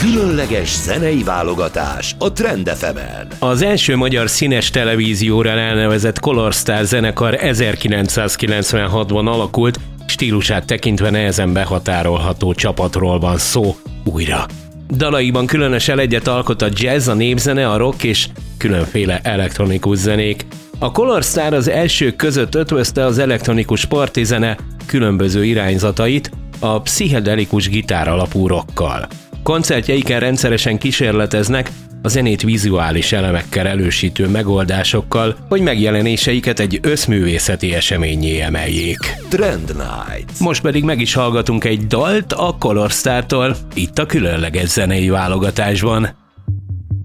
Különleges zenei válogatás a Trend FM-en. Az első magyar színes televízióra elnevezett Color Star zenekar 1996-ban alakult, stílusát tekintve nehezen behatárolható csapatról van szó újra. Dalaiban különös elegyet alkot a jazz, a népzene, a rock és különféle elektronikus zenék. A Color Star az elsők között ötvözte az elektronikus partizene különböző irányzatait a pszichedelikus gitár alapú rockkal. Koncertjeiken rendszeresen kísérleteznek a zenét vizuális elemekkel elősítő megoldásokkal, hogy megjelenéseiket egy összművészeti eseményé emeljék. Trend Night. Most pedig meg is hallgatunk egy dalt a Color Startól, itt a különleges zenei válogatásban.